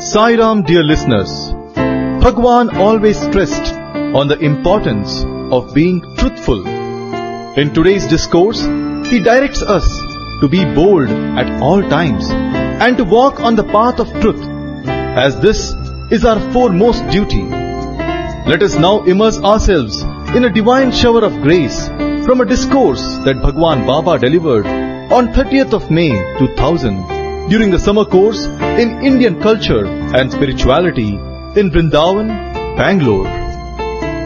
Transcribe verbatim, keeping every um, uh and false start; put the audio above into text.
Sai Ram, dear listeners, Bhagwan always stressed on the importance of being truthful. In today's discourse, he directs us to be bold at all times and to walk on the path of truth, as this is our foremost duty. Let us now immerse ourselves in a divine shower of grace from a discourse that Bhagwan Baba delivered on thirtieth of May two thousand during the summer course in Indian culture and spirituality in Vrindavan, Bangalore.